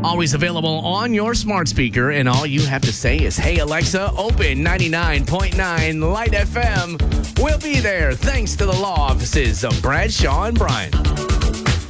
Always available on your smart speaker, and all you have to say is, "Hey Alexa, open 99.9 Light FM." We'll be there thanks to the law offices of Bradshaw and Bryan.